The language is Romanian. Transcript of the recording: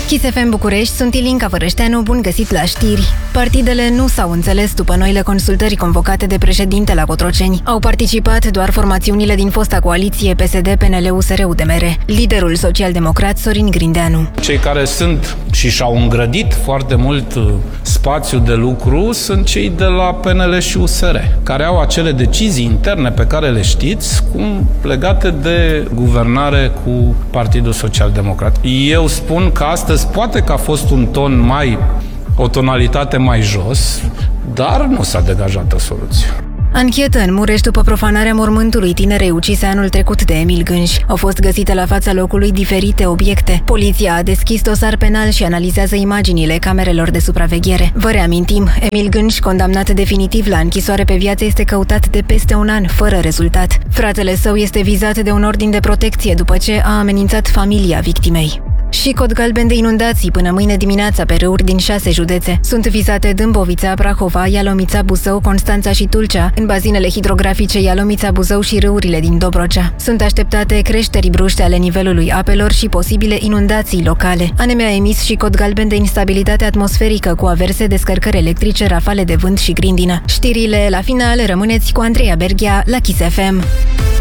Kiss FM București, sunt Ilinca Vărășteanu, bun găsit la știri. Partidele nu s-au înțeles după noile consultări convocate de președinte la Cotroceni. Au participat doar formațiunile din fosta coaliție PSD, PNL, USR, UDMR. Liderul social-democrat Sorin Grindeanu. Cei care sunt și și-au îngrădit foarte mult spațiul de lucru sunt cei de la PNL și USR, care au acele decizii interne pe care le știți, legate de guvernare cu Partidul Social-Democrat. Eu spun că astăzi poate că a fost un ton o tonalitate mai jos, dar nu s-a degajat o soluție. Anchetă în Mureș după profanarea mormântului tinerei ucise anul trecut de Emil Gânj. Au fost găsite la fața locului diferite obiecte. Poliția a deschis dosar penal și analizează imaginile camerelor de supraveghere. Vă reamintim, Emil Gânj, condamnat definitiv la închisoare pe viață, este căutat de peste un an, fără rezultat. Fratele său este vizat de un ordin de protecție după ce a amenințat familia victimei. Și cod galben de inundații până mâine dimineața pe râuri din 6 județe. Sunt vizate Dâmbovița, Prahova, Ialomița, Buzău, Constanța și Tulcea, în bazinele hidrografice Ialomița, Buzău și râurile din Dobrogea. Sunt așteptate creșteri bruște ale nivelului apelor și posibile inundații locale. ANM a emis și cod galben de instabilitate atmosferică cu averse, descărcări electrice, rafale de vânt și grindină. Știrile la final, rămâneți cu Andreea Berghia la Kiss FM.